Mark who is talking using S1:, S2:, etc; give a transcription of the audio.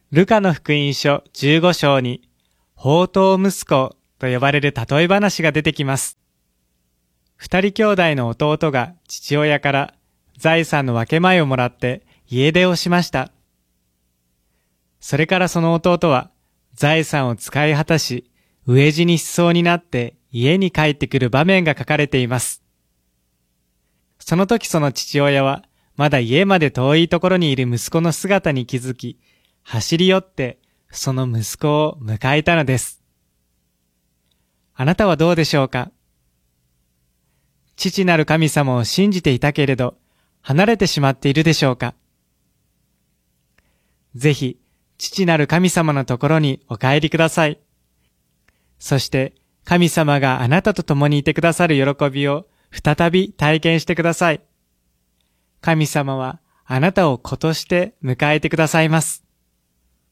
S1: ルカの福音書15章に、放蕩息子と呼ばれる例え話が出てきます。二人兄弟の弟が父親から財産の分け前をもらって家出をしました。それからその弟は財産を使い果たし、飢え死にしそうになって家に帰ってくる場面が書かれています。その時その父親はまだ家まで遠いところにいる息子の姿に気づき、走り寄ってその息子を迎えたのです。あなたはどうでしょうか？父なる神様を信じていたけれど、離れてしまっているでしょうか？ぜひ、父なる神様のところにお帰りください。そして、神様があなたと共にいてくださる喜びを再び体験してください。神様はあなたを子として迎えてくださいます。